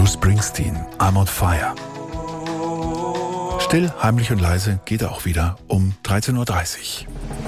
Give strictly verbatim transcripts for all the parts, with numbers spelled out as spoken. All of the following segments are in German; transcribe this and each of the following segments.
Bruce Springsteen, I'm on fire. Still, heimlich und leise geht er auch wieder um dreizehn Uhr dreißig.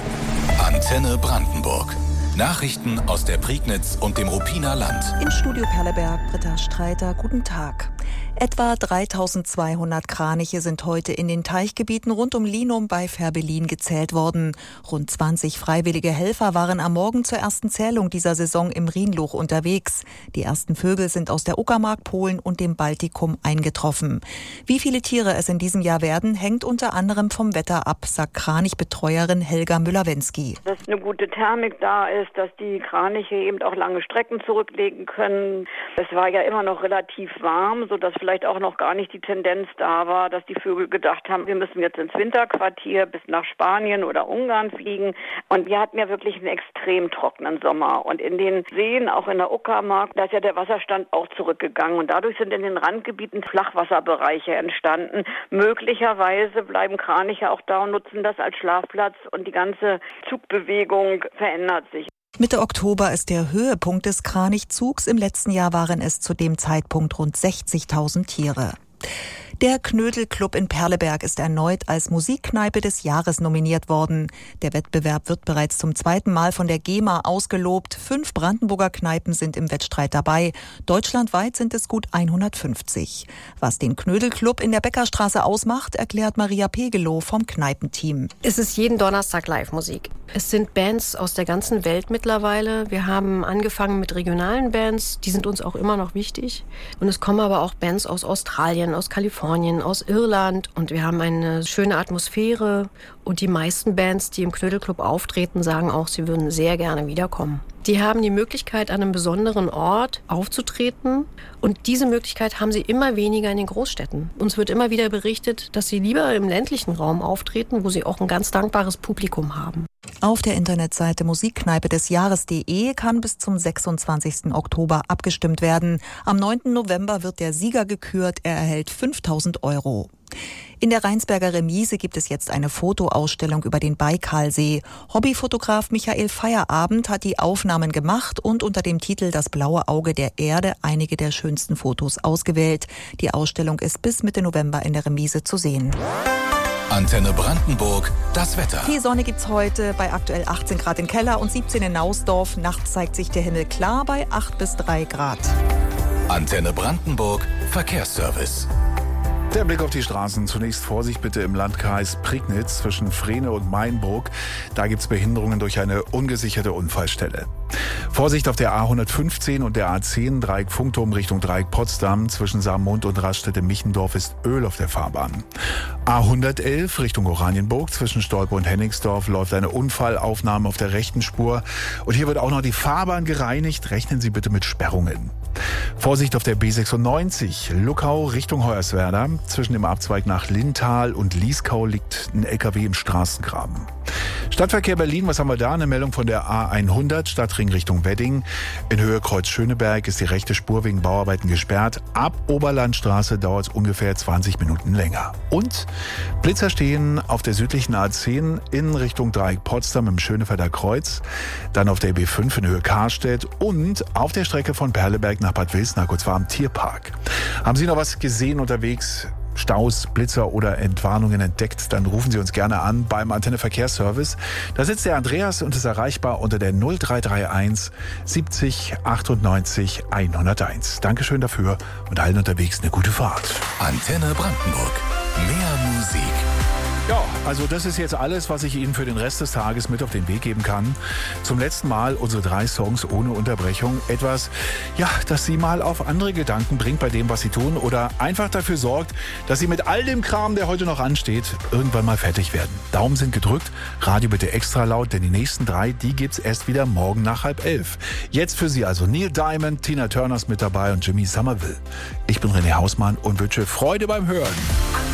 Antenne Brandenburg. Nachrichten aus der Prignitz und dem Ruppiner Land. Im Studio Perleberg, Britta Streiter, guten Tag. Etwa dreitausendzweihundert Kraniche sind heute in den Teichgebieten rund um Linum bei Fährberlin gezählt worden. Rund zwanzig freiwillige Helfer waren am Morgen zur ersten Zählung dieser Saison im Rhinluch unterwegs. Die ersten Vögel sind aus der Uckermark, Polen und dem Baltikum eingetroffen. Wie viele Tiere es in diesem Jahr werden, hängt unter anderem vom Wetter ab, sagt Kranichbetreuerin Helga Müller-Wensky. Dass eine gute Thermik da ist, dass die Kraniche eben auch lange Strecken zurücklegen können. Es war ja immer noch relativ warm, sodass vielleicht auch noch gar nicht die Tendenz da war, dass die Vögel gedacht haben, wir müssen jetzt ins Winterquartier bis nach Spanien oder Ungarn fliegen. Und wir hatten ja wirklich einen extrem trockenen Sommer. Und in den Seen, auch in der Uckermark, da ist ja der Wasserstand auch zurückgegangen. Und dadurch sind in den Randgebieten Flachwasserbereiche entstanden. Möglicherweise bleiben Kraniche auch da und nutzen das als Schlafplatz und die ganze Zugbewegung verändert sich. Mitte Oktober ist der Höhepunkt des Kranichzugs. Im letzten Jahr waren es zu dem Zeitpunkt rund sechzigtausend Tiere. Der Knödelclub in Perleberg ist erneut als Musikkneipe des Jahres nominiert worden. Der Wettbewerb wird bereits zum zweiten Mal von der GEMA ausgelobt. Fünf Brandenburger Kneipen sind im Wettstreit dabei. Deutschlandweit sind es gut hundertfünfzig. Was den Knödelclub in der Beckerstraße ausmacht, erklärt Maria Pegelow vom Kneipenteam. Es ist jeden Donnerstag Live-Musik. Es sind Bands aus der ganzen Welt mittlerweile. Wir haben angefangen mit regionalen Bands, die sind uns auch immer noch wichtig. Und es kommen aber auch Bands aus Australien, aus Kalifornien, aus Irland. Und wir haben eine schöne Atmosphäre. Und die meisten Bands, die im Knödelclub auftreten, sagen auch, sie würden sehr gerne wiederkommen. Die haben die Möglichkeit, an einem besonderen Ort aufzutreten. Und diese Möglichkeit haben sie immer weniger in den Großstädten. Uns wird immer wieder berichtet, dass sie lieber im ländlichen Raum auftreten, wo sie auch ein ganz dankbares Publikum haben. Auf der Internetseite musikkneipe des Jahres punkt de kann bis zum sechsundzwanzigsten Oktober abgestimmt werden. Am neunten November wird der Sieger gekürt. Er erhält fünftausend Euro. In der Rheinsberger Remise gibt es jetzt eine Fotoausstellung über den Baikalsee. Hobbyfotograf Michael Feierabend hat die Aufnahmen gemacht und unter dem Titel Das blaue Auge der Erde einige der schönsten Fotos ausgewählt. Die Ausstellung ist bis Mitte November in der Remise zu sehen. Antenne Brandenburg, das Wetter. Die Sonne gibt's heute bei aktuell achtzehn Grad in Keller und siebzehn in Nausdorf. Nachts zeigt sich der Himmel klar bei acht bis drei Grad. Antenne Brandenburg, Verkehrsservice. Der Blick auf die Straßen. Zunächst Vorsicht bitte im Landkreis Prignitz zwischen Frehne und Mainburg. Da gibt es Behinderungen durch eine ungesicherte Unfallstelle. Vorsicht auf der A hundertfünfzehn und der A zehn, Dreieck Funkturm Richtung Dreieck Potsdam. Zwischen Saarmund und Raststätte-Michendorf ist Öl auf der Fahrbahn. A hundertelf Richtung Oranienburg. Zwischen Stolpe und Hennigsdorf läuft eine Unfallaufnahme auf der rechten Spur. Und hier wird auch noch die Fahrbahn gereinigt. Rechnen Sie bitte mit Sperrungen. Vorsicht auf der B sechsundneunzig, Luckau Richtung Hoyerswerda. Zwischen dem Abzweig nach Linntal und Lieskau liegt ein L K W im Straßengraben. Stadtverkehr Berlin, was haben wir da? Eine Meldung von der A hundert, Stadtring Richtung Wedding. In Höhe Kreuz Schöneberg ist die rechte Spur wegen Bauarbeiten gesperrt. Ab Oberlandstraße dauert es ungefähr zwanzig Minuten länger. Und Blitzer stehen auf der südlichen A zehn in Richtung Dreieck Potsdam im Schönefelder Kreuz. Dann auf der B fünf in Höhe Karstedt und auf der Strecke von Perleberg nach Bad Wilsnack, und zwar am Tierpark. Haben Sie noch was gesehen unterwegs? Staus, Blitzer oder Entwarnungen entdeckt, dann rufen Sie uns gerne an beim Antenne Verkehrsservice. Da sitzt der Andreas und ist erreichbar unter der null drei drei eins siebzig achtundneunzig hunderteins. Dankeschön dafür und allen unterwegs eine gute Fahrt. Antenne Brandenburg. Mehr Musik. Ja, also das ist jetzt alles, was ich Ihnen für den Rest des Tages mit auf den Weg geben kann. Zum letzten Mal unsere drei Songs ohne Unterbrechung. Etwas, ja, das Sie mal auf andere Gedanken bringt bei dem, was Sie tun oder einfach dafür sorgt, dass Sie mit all dem Kram, der heute noch ansteht, irgendwann mal fertig werden. Daumen sind gedrückt, Radio bitte extra laut, denn die nächsten drei, die gibt's erst wieder morgen nach halb elf. Jetzt für Sie also Neil Diamond, Tina Turner ist mit dabei und Jimmy Somerville. Ich bin René Hausmann und wünsche Freude beim Hören.